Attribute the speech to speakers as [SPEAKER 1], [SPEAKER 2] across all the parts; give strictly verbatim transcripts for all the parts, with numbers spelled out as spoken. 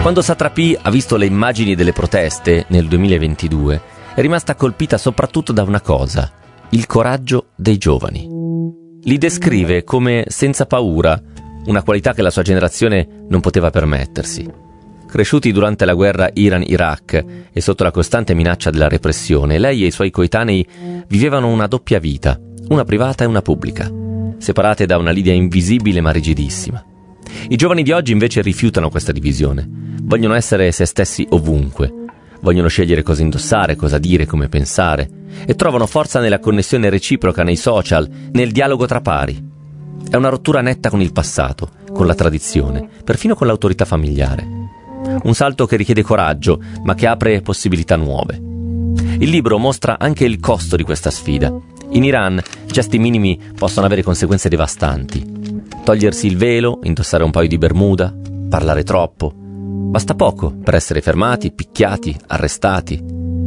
[SPEAKER 1] Quando Satrapi ha visto le immagini delle proteste nel duemilaventidue, è rimasta colpita soprattutto da una cosa: il coraggio dei giovani. Li descrive come senza paura, una qualità che la sua generazione non poteva permettersi. Cresciuti durante la guerra Iran-Iraq e sotto la costante minaccia della repressione, lei e i suoi coetanei vivevano una doppia vita, una privata e una pubblica, separate da una linea invisibile ma rigidissima. I giovani di oggi invece rifiutano questa divisione, vogliono essere se stessi ovunque, vogliono scegliere cosa indossare, cosa dire, come pensare, e trovano forza nella connessione reciproca nei social, nel dialogo tra pari. È una rottura netta con il passato, con la tradizione, perfino con l'autorità familiare. Un salto che richiede coraggio, ma che apre possibilità nuove. Il libro mostra anche il costo di questa sfida. In Iran, gesti minimi possono avere conseguenze devastanti. Togliersi il velo, indossare un paio di bermuda, parlare troppo. Basta poco per essere fermati, picchiati, arrestati.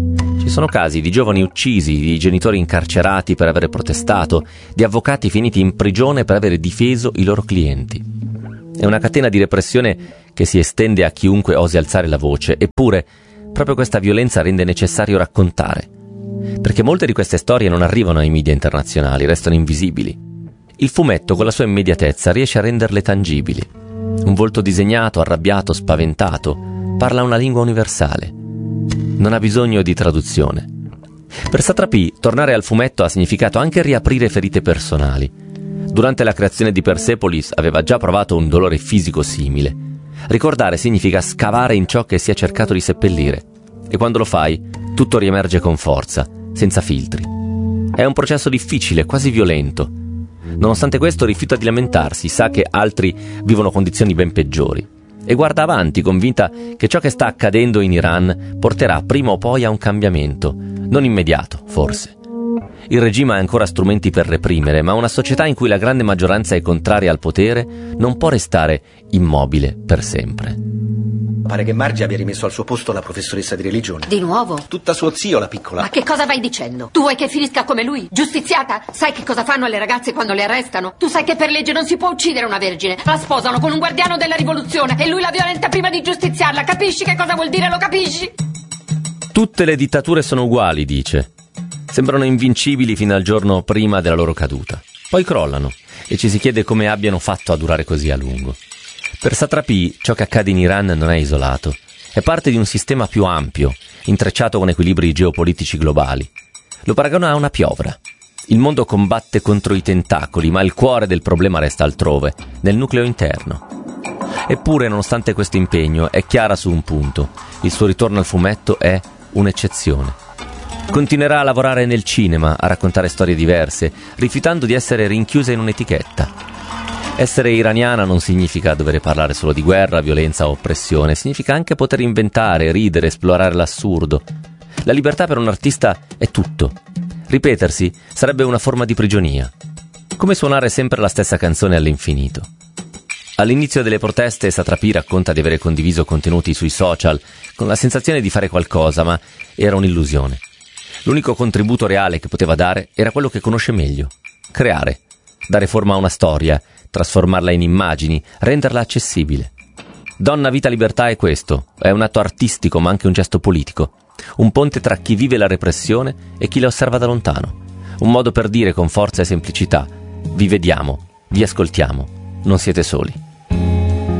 [SPEAKER 1] Ci sono casi di giovani uccisi, di genitori incarcerati per aver protestato, di avvocati finiti in prigione per aver difeso i loro clienti. È una catena di repressione che si estende a chiunque osi alzare la voce, eppure proprio questa violenza rende necessario raccontare, perché molte di queste storie non arrivano ai media internazionali, restano invisibili. Il fumetto, con la sua immediatezza, riesce a renderle tangibili. Un volto disegnato, arrabbiato, spaventato, parla una lingua universale. Non ha bisogno di traduzione. Per Satrapi, tornare al fumetto ha significato anche riaprire ferite personali. Durante la creazione di Persepolis aveva già provato un dolore fisico simile. Ricordare significa scavare in ciò che si è cercato di seppellire. E quando lo fai, tutto riemerge con forza, senza filtri. È un processo difficile, quasi violento. Nonostante questo rifiuta di lamentarsi, sa che altri vivono condizioni ben peggiori. E guarda avanti, convinta che ciò che sta accadendo in Iran porterà prima o poi a un cambiamento, non immediato, forse. Il regime ha ancora strumenti per reprimere, ma una società in cui la grande maggioranza è contraria al potere non può restare immobile per sempre.
[SPEAKER 2] Pare che Margie abbia rimesso al suo posto la professoressa di religione.
[SPEAKER 3] Di nuovo?
[SPEAKER 2] Tutta suo zio, la piccola.
[SPEAKER 3] Ma che cosa vai dicendo? Tu vuoi che finisca come lui? Giustiziata? Sai che cosa fanno alle ragazze quando le arrestano? Tu sai che per legge non si può uccidere una vergine. La sposano con un guardiano della rivoluzione e lui la violenta prima di giustiziarla. Capisci che cosa vuol dire? Lo capisci?
[SPEAKER 1] Tutte le dittature sono uguali, dice. Sembrano invincibili fino al giorno prima della loro caduta. Poi crollano e ci si chiede come abbiano fatto a durare così a lungo. Per Satrapi, ciò che accade in Iran non è isolato. È parte di un sistema più ampio, intrecciato con equilibri geopolitici globali. Lo paragona a una piovra. Il mondo combatte contro i tentacoli, ma il cuore del problema resta altrove, nel nucleo interno. Eppure, nonostante questo impegno, è chiara su un punto. Il suo ritorno al fumetto è un'eccezione. Continuerà a lavorare nel cinema, a raccontare storie diverse, rifiutando di essere rinchiusa in un'etichetta. Essere iraniana non significa dover parlare solo di guerra, violenza o oppressione, significa anche poter inventare, ridere, esplorare l'assurdo. La libertà per un artista è tutto. Ripetersi sarebbe una forma di prigionia, come suonare sempre la stessa canzone all'infinito. All'inizio delle proteste Satrapi racconta di avere condiviso contenuti sui social con la sensazione di fare qualcosa, ma era un'illusione. L'unico contributo reale che poteva dare era quello che conosce meglio: creare, dare forma a una storia, trasformarla in immagini, renderla accessibile. Donna, Vita, Libertà è questo, è un atto artistico ma anche un gesto politico, un ponte tra chi vive la repressione e chi la osserva da lontano, un modo per dire con forza e semplicità: vi vediamo, vi ascoltiamo, non siete soli.